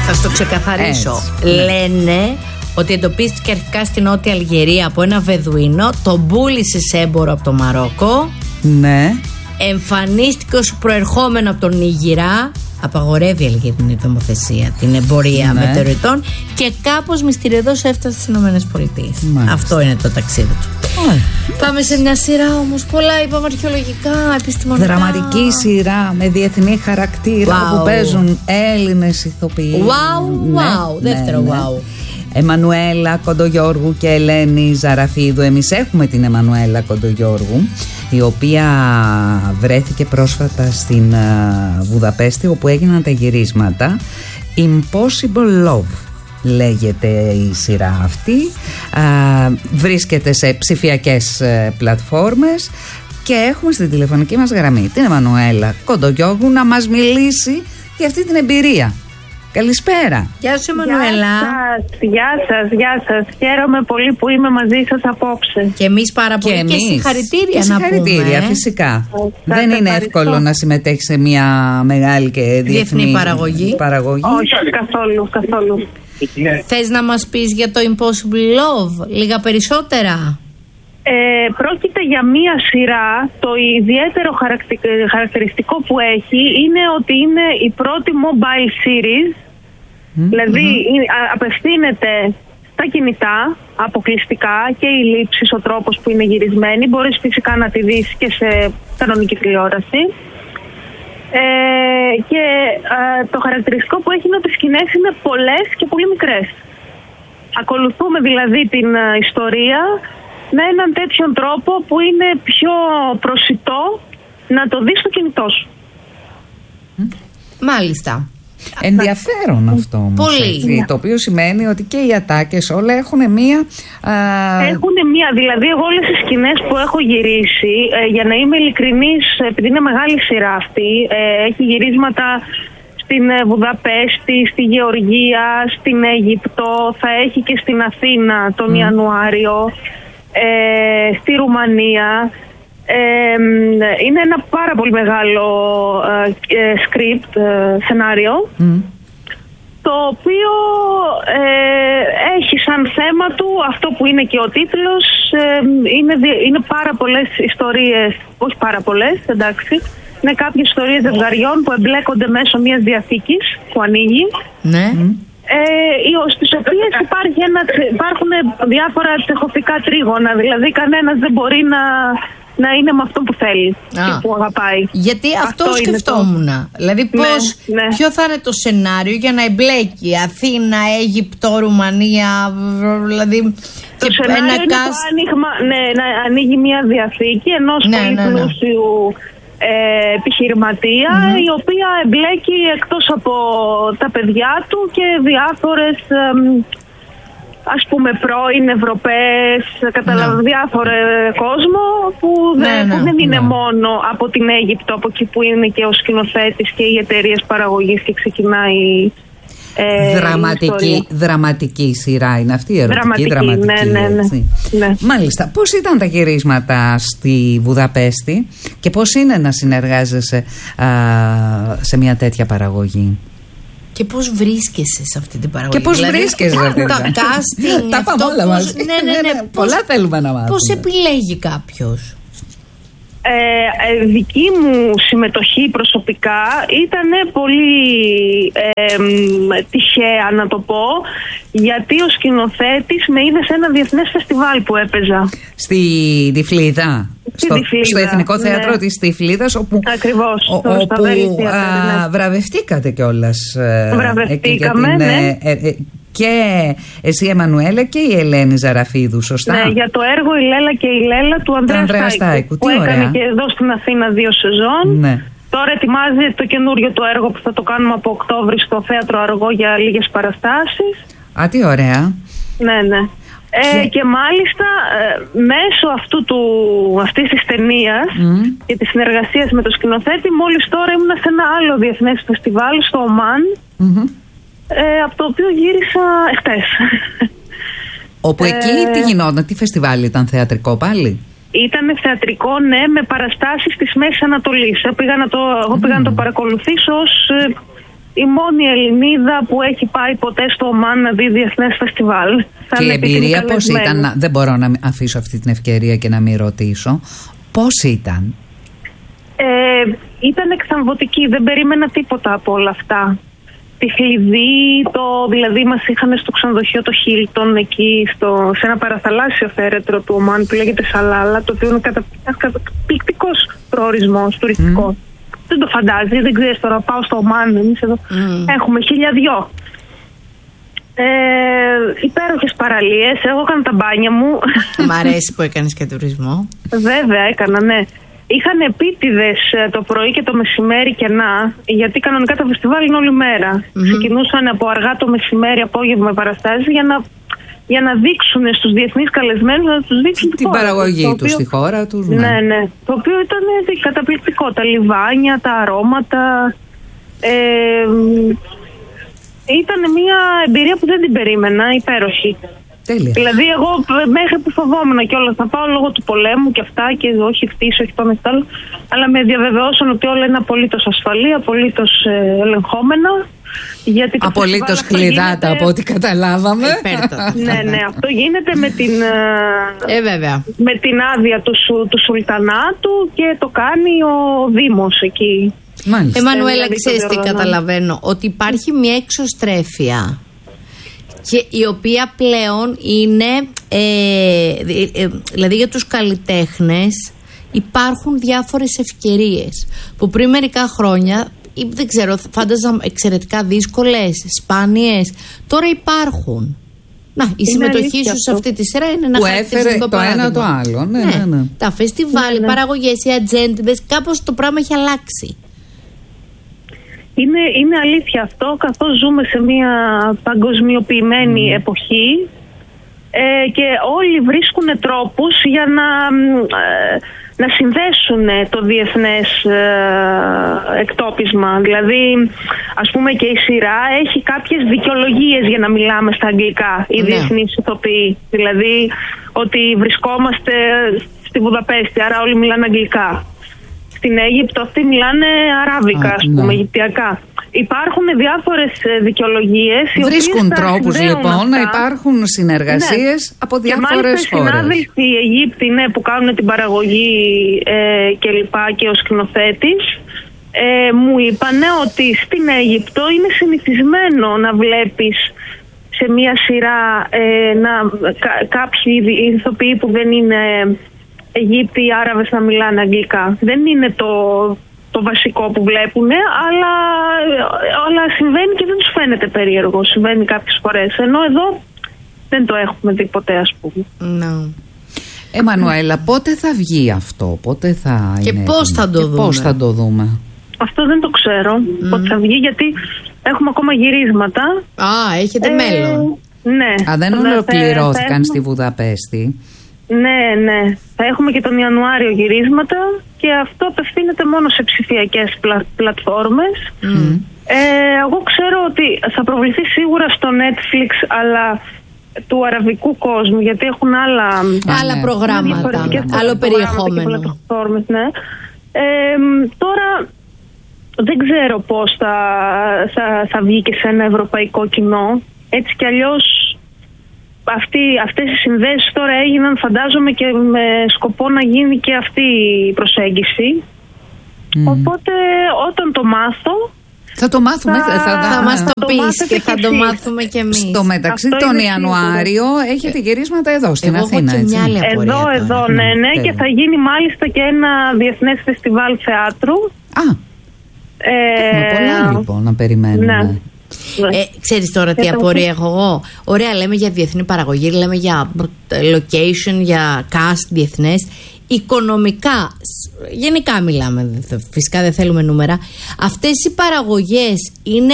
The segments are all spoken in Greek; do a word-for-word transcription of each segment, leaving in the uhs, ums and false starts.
Θα στο ξεκαθαρίσω. Έτσι, Λένε ναι. ότι εντοπίστηκε αρχικά στην Νότια Αλγερία από ένα Βεδουίνο, τον πούλησε σε έμπορο από το Μαρόκο. Ναι. Εμφανίστηκε ως προερχόμενο από τον Νίγηρα. Απαγορεύει η Αλγερινή νομοθεσία την εμπορία ναι. μετεωρητών και κάπως μυστηριωδώς έφτασε στις Ηνωμένες Πολιτείες. Αυτό είναι το ταξίδι του. Oh. Πάμε σε μια σειρά όμως. Πολλά είπαμε αρχαιολογικά, επιστημονικά. Δραματική σειρά με διεθνή χαρακτήρα wow. που παίζουν Έλληνες ηθοποιοί. Wow, ναι, wow, ναι, δεύτερο ναι. wow. Εμμανουέλα Κοντογιώργου και Ελένη Ζαραφίδου. Εμείς έχουμε την Εμμανουέλα Κοντογιώργου, η οποία βρέθηκε πρόσφατα στην Βουδαπέστη, όπου έγιναν τα γυρίσματα. Impossible Love λέγεται η σειρά αυτή. Βρίσκεται σε ψηφιακές πλατφόρμες και έχουμε στην τηλεφωνική μας γραμμή την Εμμανουέλα Κοντογιώργου να μας μιλήσει για αυτή την εμπειρία. Καλησπέρα. Γεια σου Εμμανουέλα. Γεια σας, γεια σας. Χαίρομαι πολύ που είμαι μαζί σας απόψε. Και εμείς πάρα πολύ. Και, και, και συγχαρητήρια, και να συγχαρητήρια, πούμε. φυσικά. Σας Δεν είναι ευχαριστώ. εύκολο να συμμετέχει σε μια μεγάλη και διεθνή, διεθνή παραγωγή. παραγωγή. Όχι, καθόλου, καθόλου. Θες να μας πεις για το Impossible Love λίγα περισσότερα? Ε, πρόκειται για μία σειρά. Το ιδιαίτερο χαρακτηριστικό που έχει είναι ότι είναι η πρώτη mobile series. Mm-hmm. Δηλαδή mm-hmm. απευθύνεται στα κινητά αποκλειστικά και η λήψη, ο τρόπος που είναι γυρισμένη. Μπορείς φυσικά να τη δεις και σε κανονική τηλεόραση. Ε, και ε, το χαρακτηριστικό που έχει είναι ότι οι σκηνές είναι πολλές και πολύ μικρές. Ακολουθούμε δηλαδή την ε, ιστορία με έναν τέτοιον τρόπο που είναι πιο προσιτό να το δεις στο κινητό σου. Μάλιστα. Ενδιαφέρον αυτό όμως. Πολύ. Έτσι, το οποίο σημαίνει ότι και οι ατάκες όλα έχουν μία... Α... Έχουν μία, δηλαδή εγώ όλες τις σκηνές που έχω γυρίσει, ε, για να είμαι ειλικρινής, επειδή είναι μεγάλη σειρά αυτή, ε, έχει γυρίσματα στην Βουδαπέστη, στη Γεωργία, στην Αίγυπτο, θα έχει και στην Αθήνα τον mm. Ιανουάριο, ε, στη Ρουμανία. Ε, είναι ένα πάρα πολύ μεγάλο ε, script, ε, σενάριο, mm. το οποίο ε, έχει σαν θέμα του αυτό που είναι και ο τίτλος. Ε, είναι, είναι πάρα πολλές ιστορίες, όχι πάρα πολλές, εντάξει, είναι κάποιες ιστορίες ζευγαριών που εμπλέκονται μέσω μιας διαθήκης που ανοίγει. Ναι. Ε, στις οποίες υπάρχει ένα, υπάρχουν διάφορα τσεχοφικά τρίγωνα, δηλαδή κανένας δεν μπορεί να, να είναι με αυτό που θέλει Α, και που αγαπάει. Γιατί αυτό, αυτό σκεφτόμουν. Το... Δηλαδή πώς, ναι, ναι. ποιο θα είναι το σενάριο για να εμπλέκει Αθήνα, Αίγυπτο, Ρουμανία, δηλαδή... Το και σενάριο ένα είναι cast... το άνοιγμα, ναι, να ανοίγει μια διαθήκη ενός ναι, πολύ πλούσιου ναι, ναι. Ε, επιχειρηματία, mm-hmm. η οποία εμπλέκει εκτός από τα παιδιά του και διάφορες ε, ας πούμε πρώην Ευρωπαίες, καταλαβαίνω, ναι. διάφορο κόσμο που, ναι, δε, ναι, που δεν είναι ναι. μόνο από την Αίγυπτο, από εκεί που είναι και ο σκηνοθέτης και οι εταιρείες παραγωγής και ξεκινάει Ε, δραματική, δραματική σειρά είναι αυτή η ερωτική, δραματική, δραματική, ναι, ναι, ναι, ναι. Μάλιστα, πώς ήταν τα γυρίσματα στη Βουδαπέστη και πώς είναι να συνεργάζεσαι α, σε μια τέτοια παραγωγή? Και πώς βρίσκεσαι σε αυτή την παραγωγή? Και πώς δηλαδή, βρίσκεσαι σε αυτή την παραγωγή? Τα casting, τα πάμε όλα μαζί. Ναι, ναι, ναι, ναι. Πολλά πώς, θέλουμε να μάθουμε. Πώς επιλέγει κάποιος? Ε, δική μου συμμετοχή προσωπικά ήταν πολύ ε, τυχαία, να το πω, γιατί ο σκηνοθέτης με είδε σε ένα διεθνές φεστιβάλ που έπαιζα στη Τυφλίδα, στο, στο Εθνικό Θέατρο, ναι, της Τυφλίδας, όπου, ακριβώς, ο, όπου α, ναι, βραβευτήκατε κιόλας. Βραβευτήκαμε, την, ναι. ε, ε, και εσύ Εμμανουέλα και η Ελένη Ζαραφίδου, σωστά? Ναι, για το έργο η Λέλα και η Λέλα του Ανδρέα, Ανδρέα Στάικου, που έκανε ωραία. Και εδώ στην Αθήνα δύο σεζόν. Ναι. Τώρα ετοιμάζει το καινούριο το έργο που θα το κάνουμε από Οκτώβρη στο Θέατρο Αργό για λίγες παραστάσεις. Α, τι ωραία. Ναι, ναι. Και, ε, και μάλιστα ε, μέσω αυτού του, αυτής της ταινίας mm. και της συνεργασίας με το σκηνοθέτη, μόλις τώρα ήμουν σε ένα άλλο διεθνές φεστιβάλ στο Ομάν, mm-hmm. ε, από το οποίο γύρισα εχθές. Όπου εκεί ε, τι γινόταν, τι φεστιβάλ ήταν, θεατρικό πάλι? Ήταν θεατρικό, ναι, με παραστάσεις της Μέσης Ανατολής. Εγώ πήγα να το, εγώ πήγα mm. να το παρακολουθήσω ως η μόνη Ελληνίδα που έχει πάει ποτέ στο Ομάν να δει διεθνές φεστιβάλ. Και η εμπειρία πώς ήταν? Δεν μπορώ να αφήσω αυτή την ευκαιρία και να μην ρωτήσω. Πώς ήταν? Ε, ήταν εξαμβωτική, δεν περίμενα τίποτα από όλα αυτά. Τη Χλιδί, το, δηλαδή μας είχαν στο ξενοδοχείο το Χίλτον εκεί στο, σε ένα παραθαλάσσιο θέρετρο του Ομάν που λέγεται Σαλάλα, το οποίο είναι κατα, καταπληκτικός προορισμός τουριστικός. Mm. Δεν το φαντάζει, δεν ξέρεις τώρα, πάω στο Ομάν, εμείς εδώ mm. έχουμε χιλιαδιό. Ε, υπέροχες παραλίες, εγώ έκανα τα μπάνια μου. Μ' αρέσει που έκανες και τουρισμό. Βέβαια έκανα, ναι. Είχαν επίτηδες το πρωί και το μεσημέρι κενά, γιατί κανονικά τα φεστιβάλ είναι όλη μέρα. Mm-hmm. Ξεκινούσαν από αργά το μεσημέρι, απόγευμα παραστάσεις για να, για να δείξουν στους διεθνείς καλεσμένους, να τους δείξουν την χώρα, παραγωγή τους, οποίο, στη χώρα τους. Ναι. ναι, ναι. Το οποίο ήταν καταπληκτικό. Τα λιβάνια, τα αρώματα. Ε, ήταν μια εμπειρία που δεν την περίμενα, υπέροχη. Τέλεια. Δηλαδή, εγώ μέχρι που φοβόμουν κιόλας να πάω λόγω του πολέμου και αυτά, και όχι χτίσω, όχι πάμε στα άλλα, αλλά με διαβεβαιώσαν ότι όλα είναι απολύτως ασφαλή, απολύτως ε, ελεγχόμενα. Απολύτως κλειδάτα γίνεται... από ό,τι καταλάβαμε. ναι, ναι, αυτό γίνεται με την, ε, βέβαια. με την άδεια του, του Σουλτανάτου και το κάνει ο Δήμος εκεί. Μάλιστα. Εμμανουέλα, ξέρεις τι καταλαβαίνω? Ότι υπάρχει μια εξωστρέφεια, και η οποία πλέον είναι, ε, ε, δηλαδή για τους καλλιτέχνες υπάρχουν διάφορες ευκαιρίες που πριν μερικά χρόνια, δεν ξέρω, φάνταζα εξαιρετικά δύσκολες, σπάνιες, τώρα υπάρχουν. Να, η είναι συμμετοχή σου σε αυτή τη σειρά είναι ένα χαρακτηριστικό το παράδειγμα. Ένα το άλλο, ναι, ναι, ναι. Τα φεστιβάλ, οι ναι, ναι. παραγωγές, οι ατζέντιδες, κάπως το πράγμα έχει αλλάξει. Είναι, είναι αλήθεια αυτό, καθώς ζούμε σε μια παγκοσμιοποιημένη mm. εποχή ε, και όλοι βρίσκουν τρόπους για να, ε, να συνδέσουν το διεθνές ε, εκτόπισμα. Δηλαδή, ας πούμε, και η σειρά έχει κάποιες δικαιολογίες για να μιλάμε στα αγγλικά, οι mm. διεθνείς ηθοποιοί. Δηλαδή, ότι βρισκόμαστε στη Βουδαπέστη, άρα όλοι μιλάνε αγγλικά. Στην Αίγυπτο αυτοί μιλάνε αράβικα, ας πούμε, ναι. αιγυπτιακά. Υπάρχουν διάφορες δικαιολογίες. Βρίσκουν τρόπους λοιπόν αυτά. Να υπάρχουν συνεργασίες ναι. από διάφορες χώρες. Και μάλιστα συνάδελφοι οι Αιγύπτιοι ναι, που κάνουν την παραγωγή ε, και λοιπά και ο σκηνοθέτης ε, μου είπανε ότι στην Αίγυπτο είναι συνηθισμένο να βλέπεις σε μια σειρά ε, να, κα, κάποιοι ηθοποιοί που δεν είναι Αιγύπτιοι ή Άραβες να μιλάνε αγγλικά. Δεν είναι το, το βασικό που βλέπουν, αλλά, αλλά συμβαίνει και δεν τους φαίνεται περίεργο. Συμβαίνει κάποιες φορές. Ενώ εδώ δεν το έχουμε δει ποτέ, ας πούμε. No. Εμμανουέλα, πότε θα βγει αυτό, πότε θα και είναι πώς θα το και δούμε. Πώς θα το δούμε. Αυτό δεν το ξέρω mm. πότε θα βγει, γιατί έχουμε ακόμα γυρίσματα. Α, έχετε ε, μέλλον. Ναι. Α, δεν ολοκληρώθηκαν στη Βουδαπέστη. Ναι, ναι. Θα έχουμε και τον Ιανουάριο γυρίσματα και αυτό απευθύνεται μόνο σε ψηφιακές πλα, πλατφόρμες. Mm. Ε, εγώ ξέρω ότι θα προβληθεί σίγουρα στο Netflix, αλλά του αραβικού κόσμου, γιατί έχουν άλλα, άλλα ναι. προγράμματα, άλλο περιεχόμενο. Ναι. Ε, τώρα δεν ξέρω πώς θα, θα, θα βγει και σε ένα ευρωπαϊκό κοινό. Έτσι κι αλλιώς Αυτοί, αυτές οι συνδέσεις τώρα έγιναν, φαντάζομαι, και με σκοπό να γίνει και αυτή η προσέγγιση. Mm. Οπότε όταν το μάθω θα το μάθουμε, θα, θα, θα, θα μας το, το πεις και, και θα το μάθουμε κι εμείς. Στο μεταξύ αυτό τον Ιανουάριο σίγουρο. Έχετε γυρίσματα εδώ στην Εγώ Αθήνα, έτσι. Εδώ, εδώ, ναι, ναι, ναι, και θα γίνει μάλιστα και ένα διεθνές φεστιβάλ θεάτρου. Α, ε, έχουμε πολλά λοιπόν να περιμένουμε. Ναι. Ε, ξέρεις τώρα τι απορία έχω εγώ? Ωραία, λέμε για διεθνή παραγωγή, λέμε για location, για cast διεθνές. Οικονομικά, γενικά μιλάμε, φυσικά δεν θέλουμε νούμερα. Αυτές οι παραγωγές είναι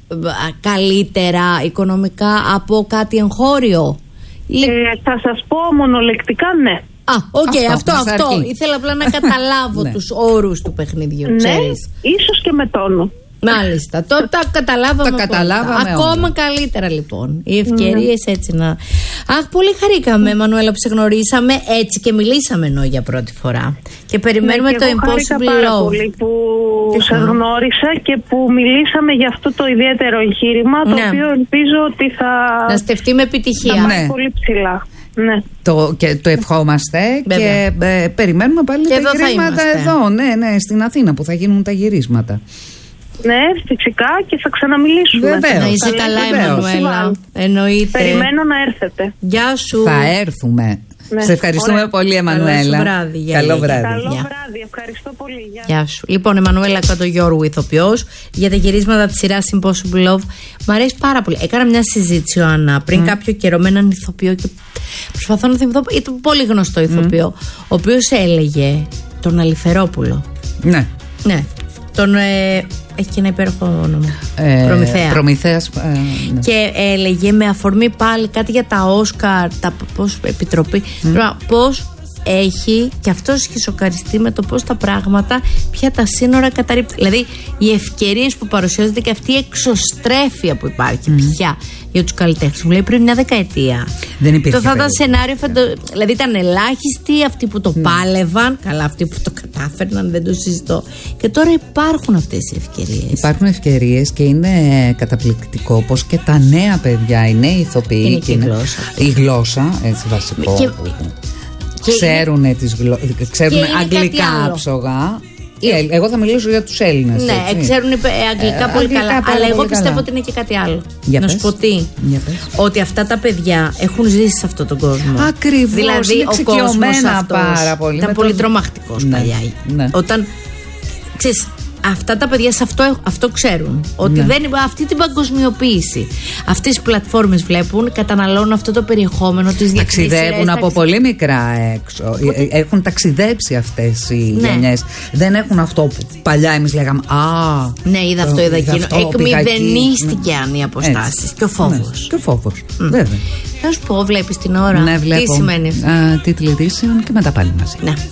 καλύτερα οικονομικά από κάτι εγχώριο? Ε, θα σας πω μονολεκτικά ναι. Α, οκ, okay, αυτό, αυτό. αυτό. Ήθελα απλά να καταλάβω τους όρους του παιχνιδιού, ναι, ξέρεις. Ίσως και με τόνο. Μάλιστα, τότε τα καταλάβαμε, τα καταλάβαμε ακόμα όλα. Καλύτερα λοιπόν. Οι ευκαιρίες mm. έτσι να Αχ, πολύ χαρήκαμε, Μανουέλα, που σε γνωρίσαμε έτσι και μιλήσαμε ενώ για πρώτη φορά. Και περιμένουμε ναι, το Impossible Impossible Love. Πάρα πολύ που σε γνώρισα και που μιλήσαμε για αυτό το ιδιαίτερο εγχείρημα, το ναι. οποίο ελπίζω ότι θα. Να στεφτεί με επιτυχία. Θα πάει ναι. πολύ ψηλά. Ναι. Το, και το ευχόμαστε. Βέβαια. Και ε, περιμένουμε πάλι και τα γυρίσματα εδώ, ναι, ναι, στην Αθήνα που θα γίνουν τα γυρίσματα. Ναι, φυσικά και θα ξαναμιλήσουμε. Βεβαίως. Να είσαι καλά, Εμμανουέλα. Εννοείται. Περιμένω να έρθετε. Γεια σου. Θα έρθουμε. Ναι. Σε ευχαριστούμε Ωραία. πολύ, Εμμανουέλα. Καλό βράδυ. Καλό βράδυ. Καλό Γεια. βράδυ. Ευχαριστώ πολύ. Γεια. Γεια σου. Λοιπόν, Εμμανουέλα Κοντογιώργου, ηθοποιός, για τα γυρίσματα της σειράς Impossible Love. Μ' αρέσει πάρα πολύ. Έκανα μια συζήτηση, ο Άννα, πριν mm. κάποιο καιρό με έναν ηθοποιό και προσπαθώ να θυμηθώ. Ήταν πολύ γνωστό ηθοποιό, mm. ο οποίος έλεγε τον Αλιφερόπουλο. Ναι. Ναι. Τον. Ε, έχει και ένα υπέροχο όνομα. Ε, Προμηθέα. Προμηθέας, ε, ναι. Και έλεγε με αφορμή πάλι κάτι για τα Όσκαρ, τα πώς, επιτροπή. Mm. Πώς έχει και αυτός έχει σοκαριστεί με το πώς τα πράγματα πια τα σύνορα καταρρύπτουν. Δηλαδή οι ευκαιρίες που παρουσιάζονται και αυτή η εξωστρέφεια που υπάρχει mm. πια για τους καλλιτέχνες. Μου λέει πριν μια δεκαετία. Δεν υπήρχε. Το θα ήταν σενάριο, φαντο... δηλαδή ήταν ελάχιστοι αυτοί που το mm. πάλευαν, καλά αυτοί που το κατάφερναν, δεν το συζητώ. Και τώρα υπάρχουν αυτές οι ευκαιρίες. Υπάρχουν ευκαιρίες και είναι καταπληκτικό πως και τα νέα παιδιά, οι νέοι ηθοποιοί. Είναι και η είναι... γλώσσα. Η γλώσσα, έτσι βασικό. Και... Ξέρουν, είναι... τις γλω... ξέρουν αγγλικά άψογα. Και... Εγώ θα μιλήσω για τους Έλληνες. Ναι, έτσι. ξέρουν αγγλικά ε, πολύ αγγλικά καλά. Αλλά εγώ πιστεύω καλά. Ότι είναι και κάτι άλλο. Για να πες. σου πω τι. Ότι αυτά τα παιδιά έχουν ζήσει σε αυτόν τον κόσμο. Ακριβώς. Δηλαδή είναι ο κόσμος αυτός πάρα πολύ. ήταν πολύ τον... τρομακτικός ναι. παλιά. Ναι. Όταν. Ξέρεις, αυτά τα παιδιά σε αυτό, αυτό ξέρουν. Ότι ναι. δεν, αυτή την παγκοσμιοποίηση. Αυτές τις πλατφόρμες βλέπουν, καταναλώνουν αυτό το περιεχόμενο της διεθνής. Ταξιδεύουν από ταξι... πολύ μικρά έξω. Οπότε... Έχουν ταξιδέψει αυτές οι ναι. γενιές. Δεν έχουν αυτό που παλιά εμείς λέγαμε. Α, ναι, είδα αυτό, είδα εκείνο. Εκμηδενίστηκε ναι. αν οι αποστάσεις. Και ο φόβος. Ναι. Και ο φόβος. Mm. Βέβαια. Θα σου πω, βλέπεις την ώρα. Ναι, βλέπω. Τι σημαίνει αυτό. Τίτλοι ειδήσεων και μετά πάλι μαζί. Ναι.